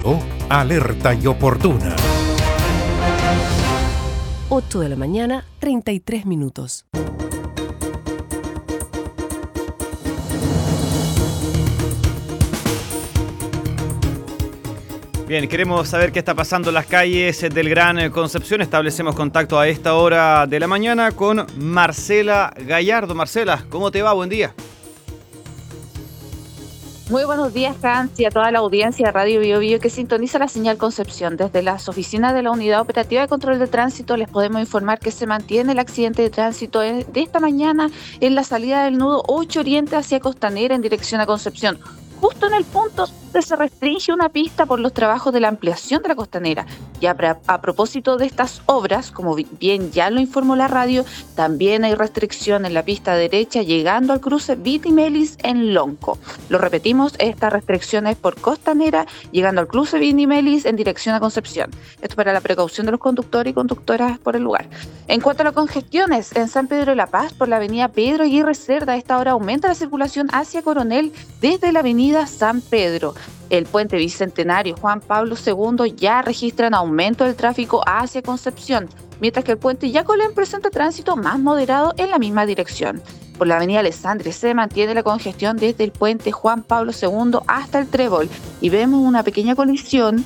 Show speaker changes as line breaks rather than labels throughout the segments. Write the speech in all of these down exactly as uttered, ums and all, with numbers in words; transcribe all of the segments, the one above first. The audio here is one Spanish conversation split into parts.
llegó Alerta y Oportuna.
ocho de la mañana, treinta y tres minutos.
Bien, queremos saber qué está pasando en las calles del Gran Concepción. Establecemos contacto a esta hora de la mañana con Marcela Gallardo. Marcela, ¿cómo te va? Buen día.
Muy buenos días, Hans, y a toda la audiencia de Radio Bio Bio que sintoniza la señal Concepción. Desde las oficinas de la Unidad Operativa de Control de Tránsito les podemos informar que se mantiene el accidente de tránsito de esta mañana en la salida del nudo ocho Oriente hacia Costanera en dirección a Concepción. Justo en el punto donde se restringe una pista por los trabajos de la ampliación de la Costanera. Y a, a propósito de estas obras, como bien ya lo informó la radio, también hay restricción en la pista derecha llegando al cruce Viti-Melis en Lonco. Lo repetimos, esta restricción es por Costanera llegando al cruce Viti-Melis en dirección a Concepción. Esto para la precaución de los conductores y conductoras por el lugar. En cuanto a las congestiones, en San Pedro de la Paz, por la avenida Pedro Aguirre Cerda, a esta hora aumenta la circulación hacia Coronel desde la avenida San Pedro. El puente Bicentenario Juan Pablo segundo ya registran aumento del tráfico hacia Concepción, mientras que el puente Yacolén presenta tránsito más moderado en la misma dirección. Por la avenida Alessandri se mantiene la congestión desde el puente Juan Pablo segundo hasta el Trébol y vemos una pequeña colisión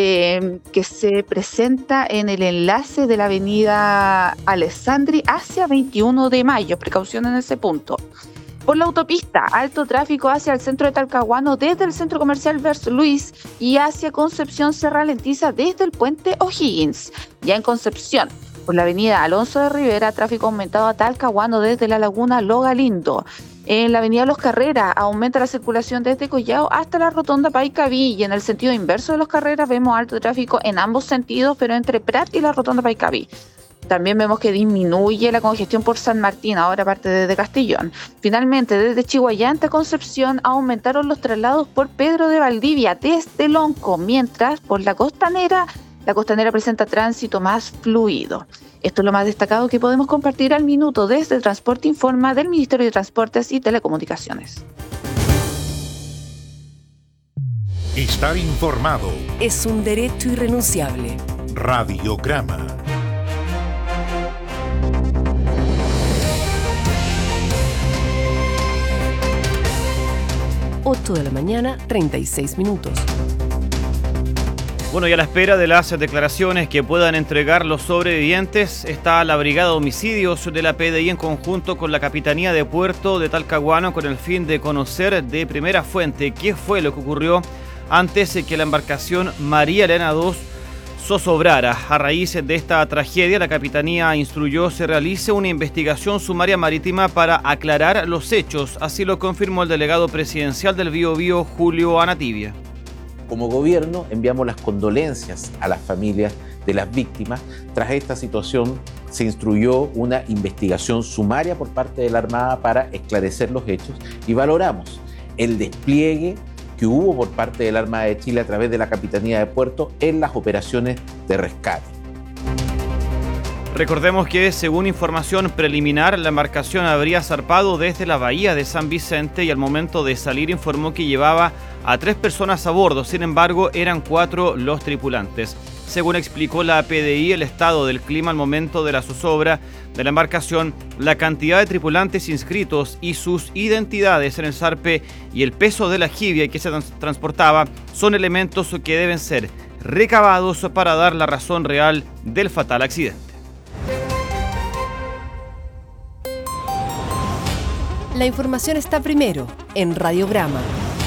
eh, que se presenta en el enlace de la avenida Alessandri hacia veintiuno de mayo. Precaución en ese punto. Por la autopista, alto tráfico hacia el centro de Talcahuano desde el centro comercial Vers Luis y hacia Concepción se ralentiza desde el puente O'Higgins. Ya en Concepción, por la avenida Alonso de Rivera, tráfico aumentado a Talcahuano desde la laguna Lo Galindo. En la avenida Los Carreras aumenta la circulación desde Collao hasta la rotonda Paicaví y en el sentido inverso de Los Carreras vemos alto tráfico en ambos sentidos, pero entre Prat y la rotonda Paicaví. También vemos que disminuye la congestión por San Martín, ahora parte desde Castellón. Finalmente, desde Chihuayante a Concepción aumentaron los traslados por Pedro de Valdivia desde Lonco, mientras por la Costanera, la Costanera presenta tránsito más fluido. Esto es lo más destacado que podemos compartir al minuto desde Transporte Informa del Ministerio de Transportes y Telecomunicaciones.
Estar informado
es un derecho irrenunciable.
Radiograma.
ocho de la mañana, treinta y seis minutos.
Bueno, y a la espera de las declaraciones que puedan entregar los sobrevivientes, está la Brigada de Homicidios de la P D I en conjunto con la Capitanía de Puerto de Talcahuano con el fin de conocer de primera fuente qué fue lo que ocurrió antes de que la embarcación María Elena dos zozobrara. A raíz de esta tragedia, la Capitanía instruyó se realice una investigación sumaria marítima para aclarar los hechos. Así lo confirmó el delegado presidencial del Bío Bío, Julio Anativia.
Como gobierno enviamos las condolencias a las familias de las víctimas. Tras esta situación se instruyó una investigación sumaria por parte de la Armada para esclarecer los hechos y valoramos el despliegue que hubo por parte de la Armada de Chile a través de la Capitanía de Puerto en las operaciones de rescate.
Recordemos que, según información preliminar, la embarcación habría zarpado desde la bahía de San Vicente y al momento de salir informó que llevaba a tres personas a bordo. Sin embargo, eran cuatro los tripulantes. Según explicó la P D I, el estado del clima al momento de la zozobra de la embarcación, la cantidad de tripulantes inscritos y sus identidades en el zarpe y el peso de la jibia que se trans- transportaba son elementos que deben ser recabados para dar la razón real del fatal accidente.
La información está primero en Radiograma.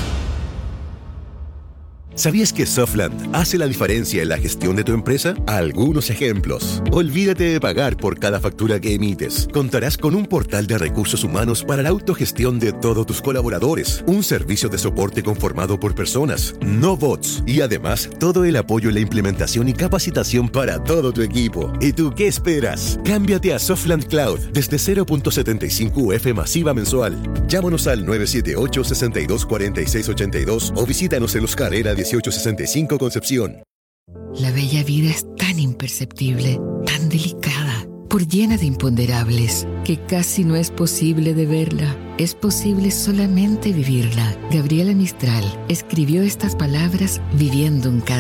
¿Sabías que Softland hace la diferencia en la gestión de tu empresa? Algunos ejemplos. Olvídate de pagar por cada factura que emites. Contarás con un portal de recursos humanos para la autogestión de todos tus colaboradores. Un servicio de soporte conformado por personas, no bots. Y además, todo el apoyo en la implementación y capacitación para todo tu equipo. ¿Y tú qué esperas? Cámbiate a Softland Cloud desde cero punto setenta y cinco U F masiva mensual. Llámanos al nueve siete ocho, seis dos cuatro seis ocho dos o visítanos en Los Carrera dieciocho sesenta y cinco Concepción.
La bella vida es tan imperceptible, tan delicada, por llena de imponderables, que casi no es posible de verla. Es posible solamente vivirla. Gabriela Mistral escribió estas palabras viviendo en cada